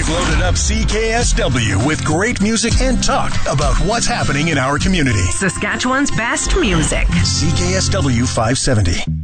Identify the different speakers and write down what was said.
Speaker 1: We've loaded up CKSW with great music and talk about what's happening in our community.
Speaker 2: Saskatchewan's best music.
Speaker 1: CKSW 570.